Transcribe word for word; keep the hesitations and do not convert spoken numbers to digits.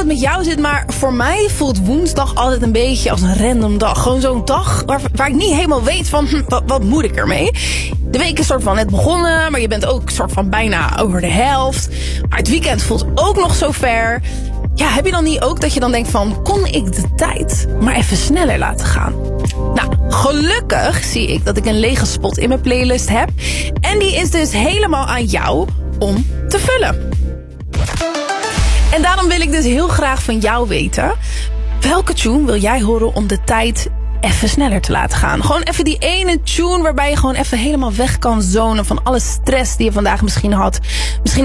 het met jou zit, maar voor mij voelt woensdag altijd een beetje als een random dag. Gewoon zo'n dag waar, waar ik niet helemaal weet van, hm, wat, wat moet ik ermee? De week is soort van net begonnen, maar je bent ook soort van bijna over de helft. Maar het weekend voelt ook nog zo ver. Ja, heb je dan niet ook dat je dan denkt van, kon ik de tijd maar even sneller laten gaan? Nou, gelukkig zie ik dat ik een lege spot in mijn playlist heb. En die is dus helemaal aan jou om te vullen. En daarom wil ik dus heel graag van jou weten, welke tune wil jij horen om de tijd even sneller te laten gaan? Gewoon even die ene tune waarbij je gewoon even helemaal weg kan zonen van alle stress die je vandaag misschien had. Misschien